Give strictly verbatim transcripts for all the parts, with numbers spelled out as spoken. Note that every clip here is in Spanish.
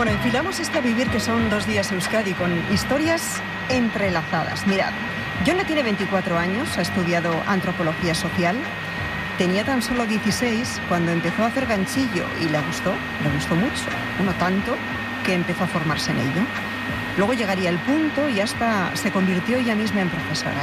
Bueno, enfilamos este a vivir que son dos días Euskadi con historias entrelazadas. Mirad, Jone tiene veinticuatro años, ha estudiado antropología social. Tenía tan solo dieciséis cuando empezó a hacer ganchillo y le gustó, le gustó mucho. Uno tanto que empezó a formarse en ello. Luego llegaría el punto y hasta se convirtió ella misma en profesora,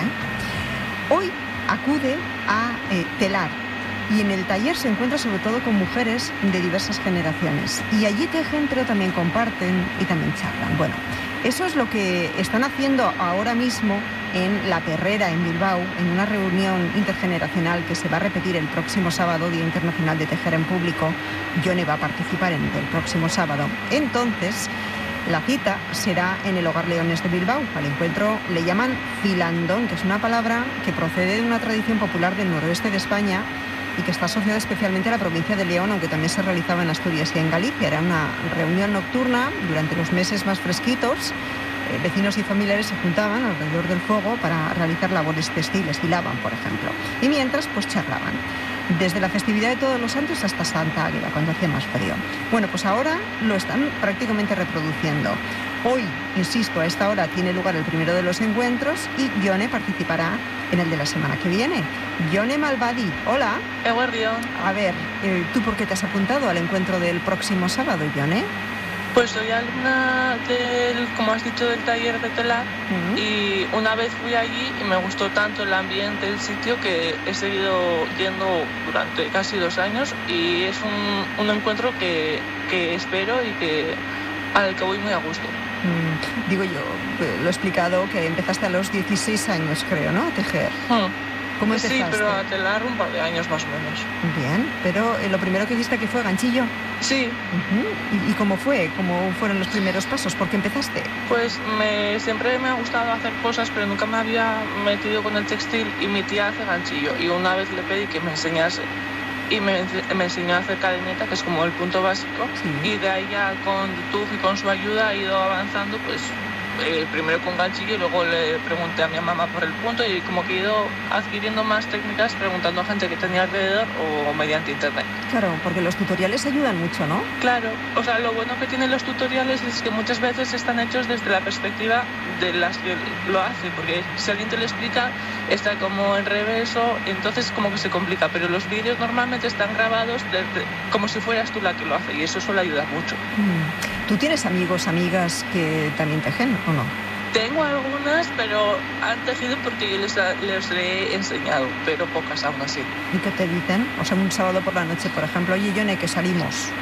¿eh? Hoy acude a eh, telar. Y en el taller se encuentra sobre todo con mujeres de diversas generaciones. Y allí tejen, pero también comparten y también charlan. Bueno, eso es lo que están haciendo ahora mismo en La Perrera, en Bilbao, en una reunión intergeneracional que se va a repetir el próximo sábado, Día Internacional de Tejer en Público. Jone va a participar en el próximo sábado. Entonces, la cita será en el Hogar Leones de Bilbao. Al encuentro le llaman filandón, que es una palabra que procede de una tradición popular del noroeste de España y que está asociada especialmente a la provincia de León, aunque también se realizaba en Asturias y en Galicia. Era una reunión nocturna durante los meses más fresquitos. Eh, vecinos y familiares se juntaban alrededor del fuego para realizar labores textiles, hilaban, por ejemplo. Y mientras, pues charlaban. Desde la festividad de Todos los Santos hasta Santa Águeda, cuando hacía más frío. Bueno, pues ahora lo están prácticamente reproduciendo. Hoy, insisto, a esta hora tiene lugar el primero de los encuentros y Jone participará en el de la semana que viene. Jone Malvadi, hola. Eguerdión. A ver, eh, ¿tú por qué te has apuntado al encuentro del próximo sábado, Jone? Pues soy alumna del, como has dicho, del taller de telar. Uh-huh. Y una vez fui allí y me gustó tanto el ambiente, el sitio, que he seguido yendo durante casi dos años y es un, un encuentro que, que espero y que al que voy muy a gusto. Mm, digo yo, lo he explicado, que empezaste a los dieciséis años, creo, ¿no? A tejer. Uh-huh. ¿Cómo empezaste? Sí, pero a telar un par de años más o menos. Bien, pero eh, lo primero que hiciste que fue ganchillo. Sí. Uh-huh. ¿Y, ¿Y cómo fue? ¿Cómo fueron los primeros pasos? ¿Por qué empezaste? Pues me, siempre me ha gustado hacer cosas, pero nunca me había metido con el textil y mi tía hace ganchillo. Y una vez le pedí que me enseñase y me, me enseñó a hacer cadeneta, que es como el punto básico. Sí. Y de ahí ya con YouTube y con su ayuda he ido avanzando, pues... Eh, primero con ganchillo y luego le pregunté a mi mamá por el punto y como que he ido adquiriendo más técnicas preguntando a gente que tenía alrededor o mediante internet. Claro, porque los tutoriales ayudan mucho, ¿no? Claro, o sea, lo bueno que tienen los tutoriales es que muchas veces están hechos desde la perspectiva de las que lo hacen, porque si alguien te lo explica está como en reverso, entonces como que se complica, pero los vídeos normalmente están grabados desde, como si fueras tú la que lo hace y eso suele ayudar mucho. Mm. ¿Tú tienes amigos, amigas que también tejen o no? Tengo algunas, pero han tejido porque yo les, les he enseñado, pero pocas aún así. ¿Y qué te dicen? O sea, un sábado por la noche, por ejemplo, oye, Jone, que salimos.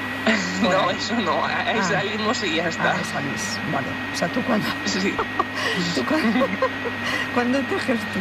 No, eso no, ahí ah. salimos y ya está. Ah, salís, vale. O sea, ¿tú cuándo? Sí. ¿Tú cuándo? ¿Cuándo tejes tú?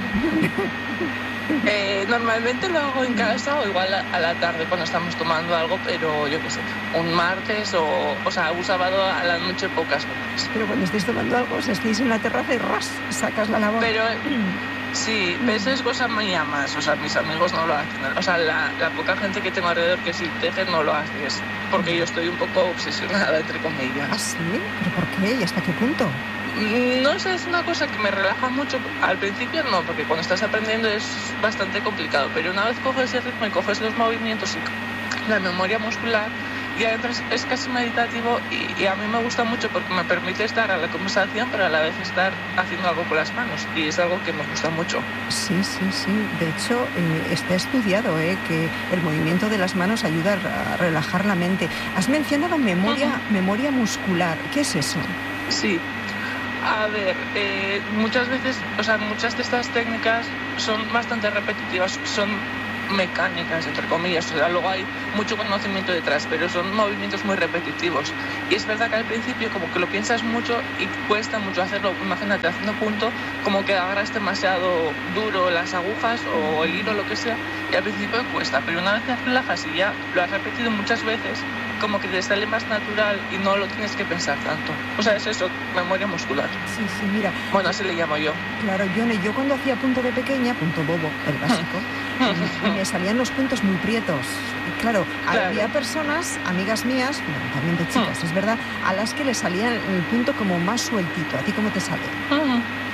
Eh, normalmente lo hago en casa o igual a, a la tarde cuando estamos tomando algo, pero yo qué sé, un martes o, o sea, un sábado a la noche pocas veces. Pero cuando estáis tomando algo, o sea, estáis en la terraza y ras, sacas la labor. Pero sí, eso es cosa mía más, o sea, mis amigos no lo hacen, o sea, la, la poca gente que tengo alrededor que sí teje no lo hace, es porque yo estoy un poco obsesionada, entre comillas. ¿Ah, sí? ¿Pero por qué? ¿Y hasta qué punto? No sé, es una cosa que me relaja mucho. Al principio no, porque cuando estás aprendiendo es bastante complicado, pero una vez coges el ritmo y coges los movimientos y la memoria muscular, ya entras, es casi meditativo y, y a mí me gusta mucho porque me permite estar a la conversación, pero a la vez estar haciendo algo con las manos y es algo que me gusta mucho. Sí, sí, sí. De hecho, eh, está estudiado eh, que el movimiento de las manos ayuda a relajar la mente. Has mencionado memoria, uh-huh. memoria muscular. ¿Qué es eso? Sí. A ver, eh, muchas veces, o sea, muchas de estas técnicas son bastante repetitivas, son mecánicas, entre comillas, o sea, luego hay mucho conocimiento detrás, pero son movimientos muy repetitivos. Y es verdad que al principio como que lo piensas mucho y cuesta mucho hacerlo. Imagínate, haciendo punto, como que agarras demasiado duro las agujas o el hilo, lo que sea, y al principio cuesta, pero una vez te relajas y ya lo has repetido muchas veces, como que te sale más natural y no lo tienes que pensar tanto. O sea, es eso, memoria muscular. Sí, sí, mira. Bueno, así le llamo yo. Claro, Jone, yo cuando hacía punto de pequeña, punto bobo, el básico, y me salían los puntos muy prietos. Y claro, claro, había personas, amigas mías, bueno, también de chicas, uh-huh. es verdad, a las que le salía el punto como más sueltito. ¿A ti cómo te sale? Uh-huh.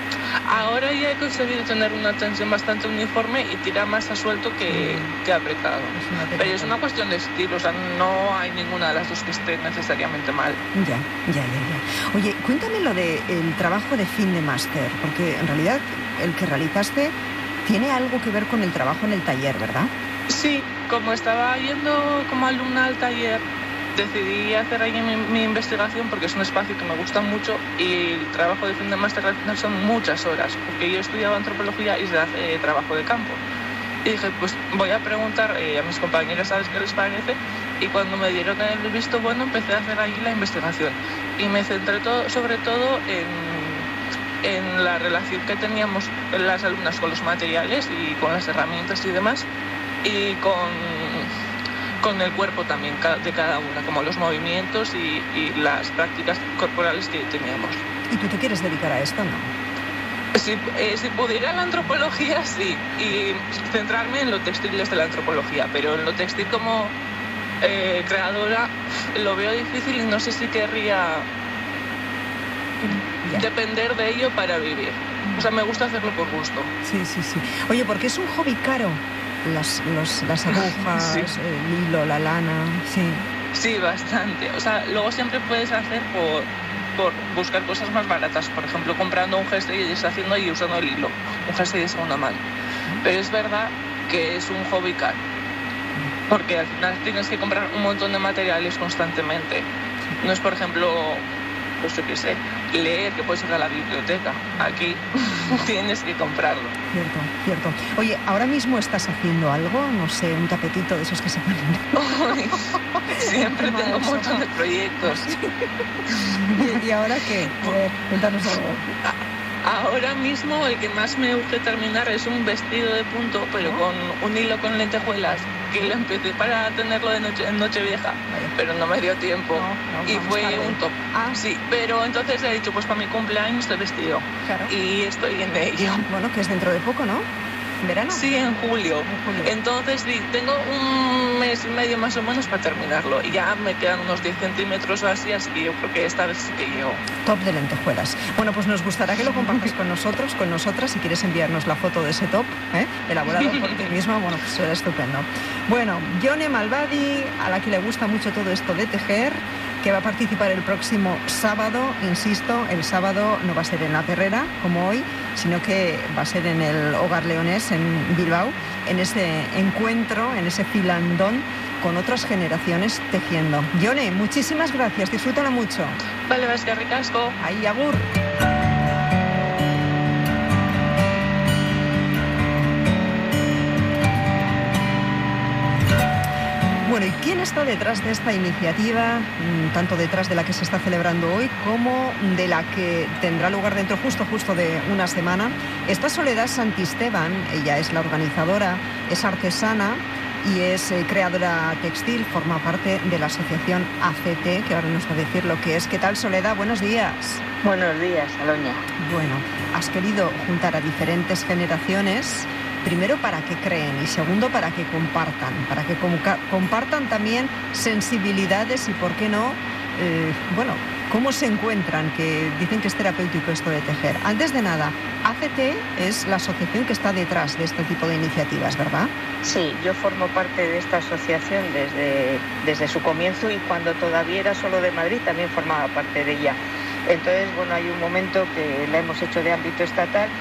Ahora ya he conseguido tener una tensión bastante uniforme y tira más a suelto que, que apretado. Es Pero es una cuestión de estilo, o sea, no hay ninguna de las dos que esté necesariamente mal. Ya, ya, ya, ya. Oye, cuéntame lo del trabajo de fin de máster, porque en realidad el que realizaste tiene algo que ver con el trabajo en el taller, ¿verdad? Sí, como estaba yendo como alumna al taller, decidí hacer ahí mi, mi investigación porque es un espacio que me gusta mucho y el trabajo de fin de máster al final son muchas horas, porque yo he estudiado antropología y se hace eh, trabajo de campo. Y dije, pues voy a preguntar eh, a mis compañeras a ver qué les parece, y cuando me dieron el visto bueno empecé a hacer ahí la investigación y me centré todo, sobre todo en, en la relación que teníamos las alumnas con los materiales y con las herramientas y demás, y con... con el cuerpo también de cada una, como los movimientos y, y las prácticas corporales que teníamos. ¿Y tú te quieres dedicar a esto, no? Si, eh, si pudiera la antropología, sí, y centrarme en lo textil desde la antropología, pero en lo textil como eh, creadora lo veo difícil y no sé si querría ya. depender de ello para vivir. O sea, me gusta hacerlo por gusto. Sí, sí, sí. Oye, porque es un hobby caro. Las, los, las agujas, sí. El hilo, la lana, sí. Sí, bastante. O sea, luego siempre puedes hacer por, por buscar cosas más baratas. Por ejemplo, comprando un jersey y deshaciendo y usando el hilo. Un jersey de segunda mano. Pero es verdad que es un hobby caro. Porque al final tienes que comprar un montón de materiales constantemente. No es, por ejemplo, pues yo qué sé, leer, que puedes ir a la biblioteca. Aquí tienes que comprarlo. Cierto, cierto. Oye, ¿ahora mismo estás haciendo algo? No sé, un tapetito de esos que se ponen. Ay, siempre tengo un montón de proyectos. ¿Y, ¿Y ahora qué? A ver, cuéntanos algo. Ahora mismo el que más me urge terminar es un vestido de punto, pero con un hilo con lentejuelas, que lo empecé para tenerlo de noche, en Nochevieja, pero no me dio tiempo. No, no, y fue tarde. Un top. Ah. Sí, pero entonces he dicho, pues para mi cumpleaños de vestido. Claro. Y estoy en ello. Bueno, que es dentro de poco, ¿no? ¿Verano? Sí, en julio. en julio. Entonces sí, tengo un mes y medio más o menos para terminarlo. Y ya me quedan unos diez centímetros o así, así que yo creo que esta vez sí que llego. Top de lentejuelas. Bueno, pues nos gustará que lo compartas con nosotros, con nosotras, si quieres enviarnos la foto de ese top, ¿eh? elaborado por ti misma, bueno, pues será estupendo. Bueno, Yone Malvadi, a la que le gusta mucho todo esto de tejer, que va a participar el próximo sábado, insisto, el sábado no va a ser en La Perrera, como hoy, sino que va a ser en el Hogar Leonés, en Bilbao, en ese encuentro, en ese filandón con otras generaciones tejiendo. Yone, muchísimas gracias, disfrútalo mucho. Vale, vas que ricasco. Ahí, agur. Bueno, ¿y quién está detrás de esta iniciativa, tanto detrás de la que se está celebrando hoy como de la que tendrá lugar dentro justo, justo de una semana? Está Soledad Santisteban, ella es la organizadora, es artesana y es eh, creadora textil, forma parte de la asociación A C T, que ahora nos va a decir lo que es. ¿Qué tal, Soledad? Buenos días. Buenos días, Aloña. Bueno, has querido juntar a diferentes generaciones, primero para que creen y segundo para que compartan, para que com- compartan también sensibilidades y, por qué no, eh, bueno, cómo se encuentran, que dicen que es terapéutico esto de tejer. Antes de nada, A C T es la asociación que está detrás de este tipo de iniciativas, ¿verdad? Sí, yo formo parte de esta asociación desde, desde su comienzo y cuando todavía era solo de Madrid también formaba parte de ella. Entonces, bueno, hay un momento que la hemos hecho de ámbito estatal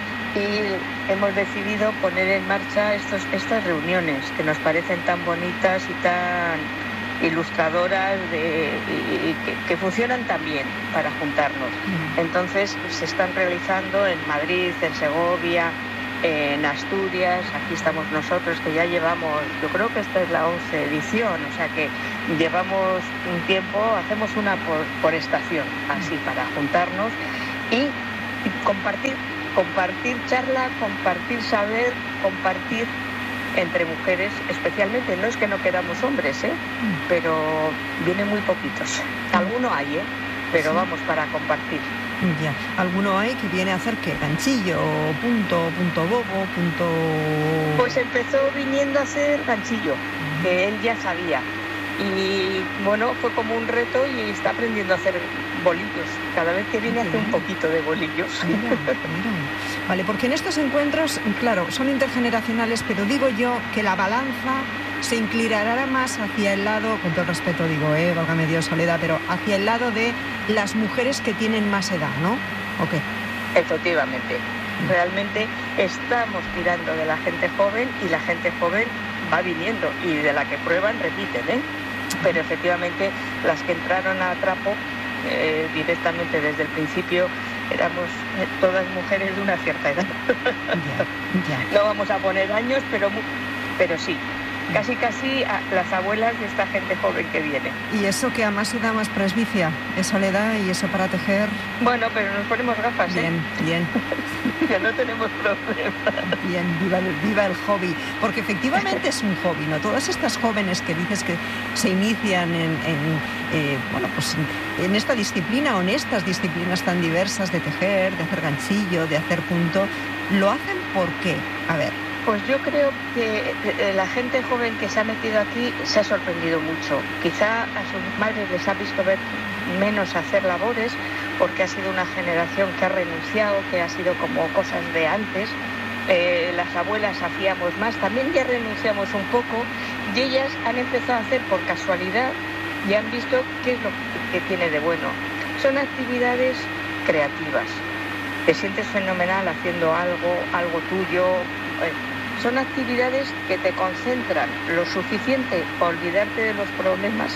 y hemos decidido poner en marcha estos, estas reuniones que nos parecen tan bonitas y tan ilustradoras de, y, y que, que funcionan tan bien para juntarnos. Entonces se están realizando en Madrid, en Segovia, en Asturias, aquí estamos nosotros que ya llevamos, yo creo que esta es la once edición, o sea que llevamos un tiempo, hacemos una por, por estación, así para juntarnos y, y compartir, compartir charla, compartir saber, compartir entre mujeres, especialmente, no es que no queramos hombres, ¿eh? Pero vienen muy poquitos. Alguno hay, ¿eh? Pero sí, vamos, para compartir. Ya, alguno hay que viene a hacer qué, ganchillo, punto, punto bobo, punto... Pues empezó viniendo a hacer ganchillo, uh-huh. que él ya sabía. Y bueno, fue como un reto y está aprendiendo a hacer bolillos. Cada vez que viene hace un poquito de bolillos. Mira, mira. Vale, porque en estos encuentros, claro, son intergeneracionales, pero digo yo que la balanza se inclinará más hacia el lado, con todo el respeto digo, eh, válgame Dios, Soledad, pero hacia el lado de las mujeres que tienen más edad, ¿no? ¿O qué? Efectivamente. Realmente estamos tirando de la gente joven y la gente joven va viniendo y de la que prueban repiten, ¿eh? Pero efectivamente las que entraron a trapo eh, directamente desde el principio éramos eh, todas mujeres de una cierta edad. Ya, ya. No vamos a poner años, pero, pero sí. Casi, casi a las abuelas de esta gente joven que viene. Y eso que a más edad más presbicia, es Soledad, y eso para tejer... Bueno, pero nos ponemos gafas, ¿eh? Bien, bien. Ya no tenemos problema. Bien, viva el, viva el hobby. Porque efectivamente es un hobby, ¿no? Todas estas jóvenes que dices que se inician en, en eh, bueno, pues en, en esta disciplina o en estas disciplinas tan diversas de tejer, de hacer ganchillo, de hacer punto, ¿lo hacen por qué? A ver... Pues yo creo que la gente joven que se ha metido aquí se ha sorprendido mucho. Quizá a sus madres les ha visto ver menos hacer labores porque ha sido una generación que ha renunciado, que ha sido como cosas de antes. Eh, las abuelas hacíamos más, también ya renunciamos un poco y ellas han empezado a hacer por casualidad y han visto qué es lo que tiene de bueno. Son actividades creativas. Te sientes fenomenal haciendo algo, algo tuyo. Eh, Son actividades que te concentran lo suficiente para olvidarte de los problemas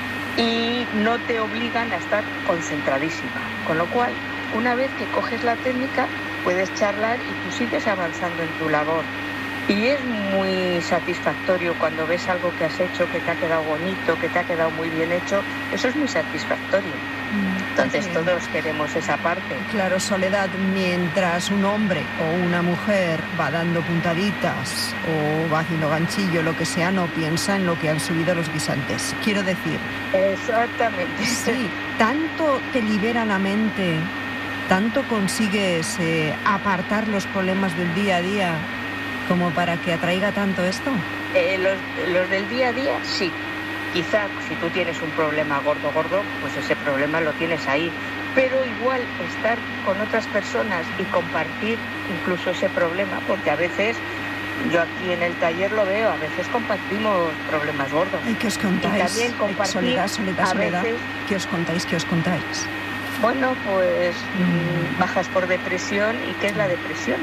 y no te obligan a estar concentradísima. Con lo cual, una vez que coges la técnica, puedes charlar y tú sigues avanzando en tu labor. Y es muy satisfactorio cuando ves algo que has hecho, que te ha quedado bonito, que te ha quedado muy bien hecho. Eso es muy satisfactorio. Entonces sí. Todos queremos esa parte. Claro, Soledad, mientras un hombre o una mujer va dando puntaditas o va haciendo ganchillo, lo que sea, no piensa en lo que han subido los guisantes. Quiero decir... Exactamente. Sí, tanto te libera la mente, tanto consigues eh, apartar los problemas del día a día como para que atraiga tanto esto. Eh, los, los del día a día, sí. Quizá si tú tienes un problema gordo, gordo, pues ese problema lo tienes ahí. Pero igual estar con otras personas y compartir incluso ese problema, porque a veces, yo aquí en el taller lo veo, a veces compartimos problemas gordos. ¿Y qué os contáis? Y también compartir, Soledad, Soledad, a Soledad. veces... ¿Qué os contáis? ¿Qué os contáis? Bueno, pues mm. bajas por depresión. ¿Y qué es la depresión?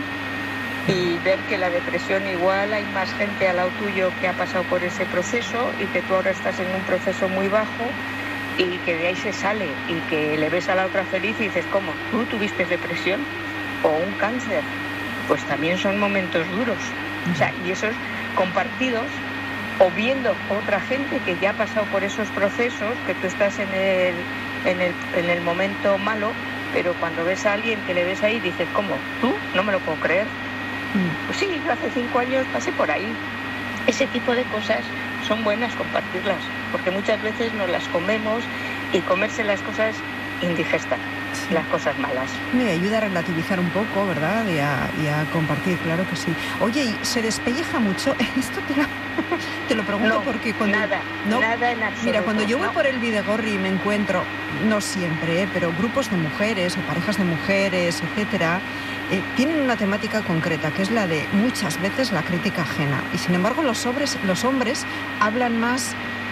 Y ver que la depresión igual hay más gente al lado tuyo que ha pasado por ese proceso y que tú ahora estás en un proceso muy bajo y que de ahí se sale y que le ves a la otra feliz y dices, ¿cómo? ¿Tú tuviste depresión o un cáncer? Pues también son momentos duros. O sea, y esos compartidos o viendo otra gente que ya ha pasado por esos procesos, que tú estás en el, en el, en el momento malo, pero cuando ves a alguien que le ves ahí dices, ¿cómo? ¿Tú? No me lo puedo creer. Pues sí, yo hace cinco años pasé por ahí. Ese tipo de cosas son buenas compartirlas, porque muchas veces nos las comemos y comerse las cosas indigestas, sí. Las cosas malas. Me ayuda a relativizar un poco, ¿verdad? Y a, y a compartir, claro que sí. Oye, ¿y se despeja mucho? Esto te lo, te lo pregunto no, porque cuando... nada, no, nada en absoluto. Mira, cuando yo voy no. por el Bidegorri y me encuentro, no siempre, ¿eh? pero grupos de mujeres o parejas de mujeres, etcétera, eh, tienen una temática concreta, que es la de muchas veces la crítica ajena. Y sin embargo los hombres, los hombres hablan más...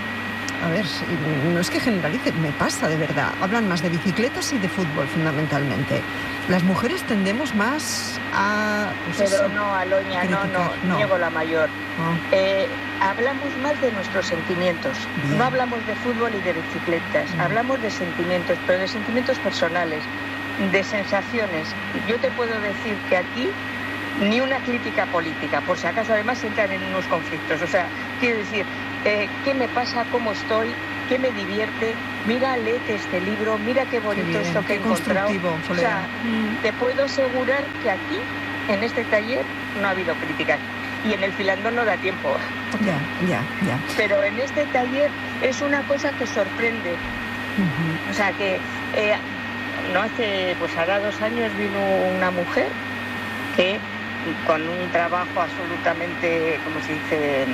A ver, no es que generalice, me pasa de verdad. Hablan más de bicicletas y de fútbol, fundamentalmente. Las mujeres tendemos más a... Pues Pero eso, no, Aloña, criticar. no, no, no. Niego la mayor. No. Eh, hablamos más de nuestros sentimientos. Bien. No hablamos de fútbol y de bicicletas. Mm. Hablamos de sentimientos, pero de sentimientos personales, de sensaciones. Yo te puedo decir que aquí ni una crítica política, por si acaso además entran en unos conflictos. O sea, quiero decir... Eh, ¿qué me pasa? ¿Cómo estoy? ¿Qué me divierte? Mira, léete este libro, mira qué bonito qué bien, esto que he encontrado. O sea, mm. te puedo asegurar que aquí, en este taller, no ha habido críticas. Y en el filandón no da tiempo. Ya, ya, ya. Pero en este taller es una cosa que sorprende. Uh-huh. O sea, que eh, no hace, pues hará dos años vino una mujer que con un trabajo absolutamente, ¿cómo se dice?,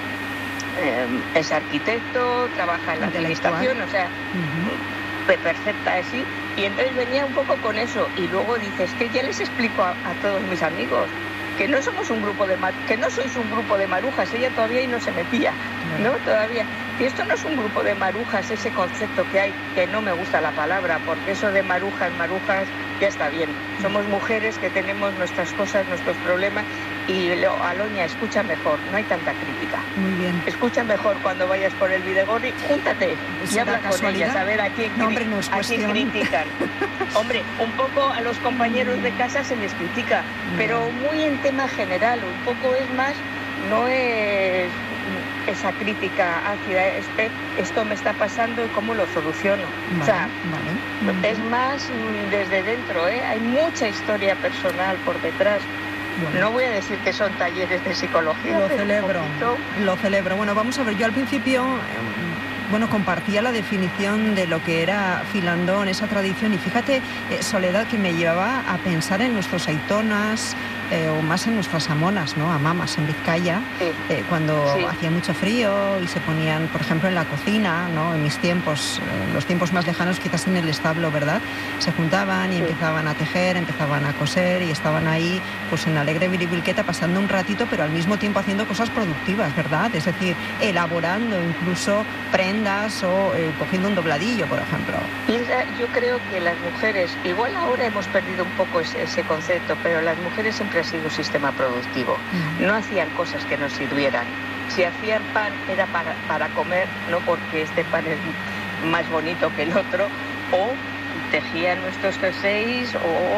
Eh, es arquitecto, trabaja en la administración, o sea, uh-huh. perfecta así, y entonces venía un poco con eso. Y luego dices, que ya les explico a, a todos mis amigos que no somos un grupo de mar, que no sois un grupo de marujas, ella todavía y no se metía, ¿no? Todavía. Y esto no es un grupo de marujas, ese concepto que hay, que no me gusta la palabra, porque eso de marujas, marujas, ya está bien. Somos mujeres que tenemos nuestras cosas, nuestros problemas, y lo, Aloña, escucha mejor, no hay tanta crítica. Muy bien. Escucha mejor cuando vayas por el Videgorri, júntate y habla con ellas, a ver a quién, no, hombre, no es a quién critican. Hombre, un poco a los compañeros de casa se les critica, pero muy en tema general, un poco es más, no es esa crítica ácida, este, esto me está pasando y cómo lo soluciono. Vale, o sea, vale. Es más desde dentro, ¿eh? Hay mucha historia personal por detrás. Bueno. No voy a decir que son talleres de psicología. Lo celebro, lo celebro. Bueno, vamos a ver, yo al principio, bueno, compartía la definición de lo que era filandón, esa tradición, y fíjate, eh, Soledad, que me llevaba a pensar en nuestros aitonas, eh, o más en nuestras amonas, ¿no? Amamas en Vizcaya, sí. eh, cuando sí. hacía mucho frío y se ponían, por ejemplo, en la cocina, ¿no? En mis tiempos, en los tiempos más lejanos, quizás en el establo, ¿verdad? Se juntaban y sí. empezaban a tejer, empezaban a coser y estaban ahí, pues en alegre biribilqueta, pasando un ratito, pero al mismo tiempo haciendo cosas productivas, ¿verdad? Es decir, elaborando incluso prendas o eh, cogiendo un dobladillo, por ejemplo. Piensa, yo creo que las mujeres, igual ahora hemos perdido un poco ese, ese concepto, pero las mujeres siempre ha sido un sistema productivo. Uh-huh. No hacían cosas que nos sirvieran. Si hacían pan era para, para comer, no porque este pan es más bonito que el otro, o tejían nuestros jerseys,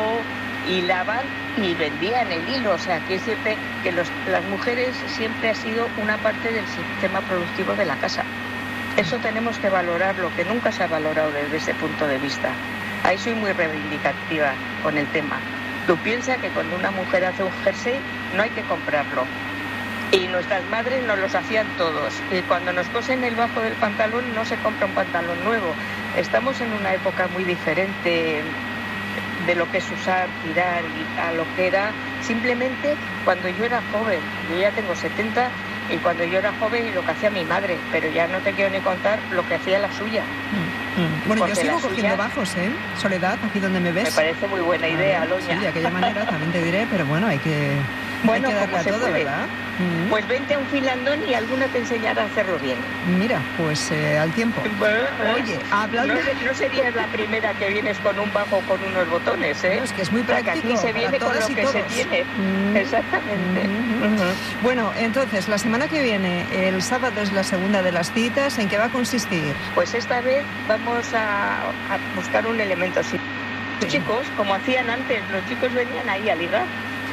o hilaban y vendían el hilo. O sea, quiere decirte que los, las mujeres siempre ha sido una parte del sistema productivo de la casa. Eso tenemos que valorarlo, que nunca se ha valorado desde ese punto de vista. Ahí soy muy reivindicativa con el tema. Tú piensas que cuando una mujer hace un jersey no hay que comprarlo. Y nuestras madres nos los hacían todos. Y cuando nos cosen el bajo del pantalón no se compra un pantalón nuevo. Estamos en una época muy diferente de lo que es usar, tirar y a lo que era simplemente cuando yo era joven. Yo ya tengo setenta y cuando yo era joven y lo que hacía mi madre, pero ya no te quiero ni contar lo que hacía la suya. Mm, mm. Bueno, porque yo sigo cogiendo suya... bajos, ¿eh? Soledad, aquí donde me ves. Me parece muy buena idea, Aloña. Sí, de aquella manera también te diré, pero bueno, hay que, bueno, hay que darle a todo, puede. ¿verdad? Mm. Pues vente a un filandón y alguna te enseñará a hacerlo bien. Mira, pues eh, al tiempo. Bueno, oye, hablando... No, no serías la primera que vienes con un bajo o con unos botones, ¿eh? No, es que es muy práctico. Aquí se viene con lo que todos. se tiene. Mm. Exactamente. Mm-hmm. Uh-huh. Bueno, entonces, la semana que viene, el sábado es la segunda de las citas. ¿En qué va a consistir? Pues esta vez vamos a, a buscar un elemento así. Los sí. chicos, como hacían antes, los chicos venían ahí a ligar.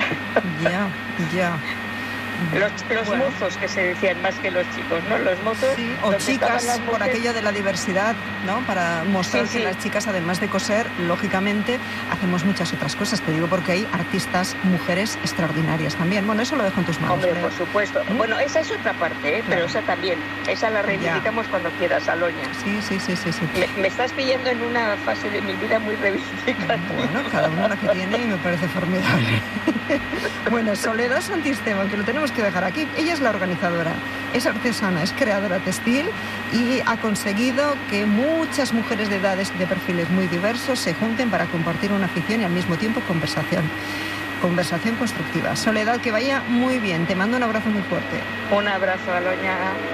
Ya, ya. Los, los bueno. mozos, que se decían más que los chicos, ¿no? Los mozos... Sí, o chicas, por aquello de la diversidad, ¿no? Para mostrar sí, que sí. las chicas, además de coser, lógicamente, hacemos muchas otras cosas. Te digo porque hay artistas, mujeres extraordinarias también. Bueno, eso lo dejo en tus manos. Hombre, creo. Por supuesto. ¿Mm? Bueno, esa es otra parte, ¿eh? Claro. Pero esa también. Esa la reivindicamos ya. Cuando quieras, Aloña. Sí, sí, sí, sí. sí. Me, me estás pillando en una fase de mi vida muy reivindicativa. Bueno, cada uno la que tiene y me parece formidable. Bueno, Soledad Santisteban, que lo tenemos que dejar aquí. Ella es la organizadora, es artesana, es creadora textil y ha conseguido que muchas mujeres de edades y de perfiles muy diversos se junten para compartir una afición y al mismo tiempo conversación. Conversación constructiva. Soledad, que vaya muy bien. Te mando un abrazo muy fuerte. Un abrazo, Aloña.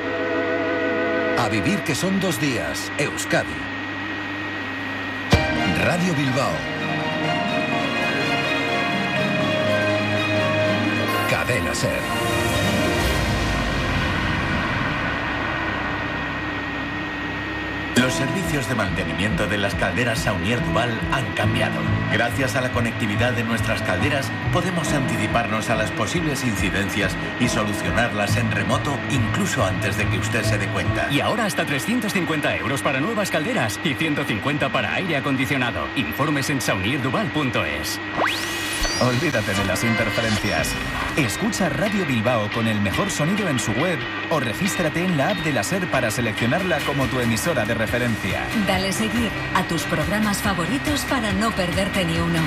A vivir, que son dos días. Euskadi. Radio Bilbao. Cadena Ser. Los servicios de mantenimiento de las calderas Saunier Duval han cambiado. Gracias a la conectividad de nuestras calderas, podemos anticiparnos a las posibles incidencias y solucionarlas en remoto incluso antes de que usted se dé cuenta. Y ahora hasta trescientos cincuenta euros para nuevas calderas y ciento cincuenta para aire acondicionado. Informes en saunier duval punto es. Olvídate de las interferencias. Escucha Radio Bilbao con el mejor sonido en su web o regístrate en la app de la SER para seleccionarla como tu emisora de referencia. Dale seguir a tus programas favoritos para no perderte ni uno.